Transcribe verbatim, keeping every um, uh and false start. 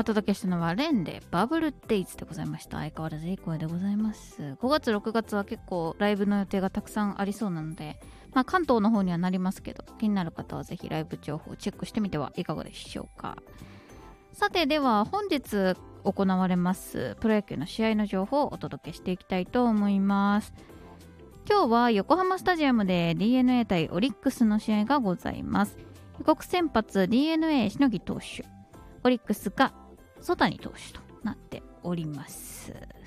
お届けしたのはレンでバブルデイズでございました。相変わらずいい声でございます。ごがつろくがつは結構ライブの予定がたくさんありそうなので、まあ、関東の方にはなりますけど、気になる方はぜひライブ情報をチェックしてみてはいかがでしょうか。さて、では本日行われますプロ野球の試合の情報をお届けしていきたいと思います。今日は横浜スタジアムで ディーエヌエー 対オリックスの試合がございます。予告先発 ディーエヌエー 篠木投手、オリックスが曽谷投手となっております。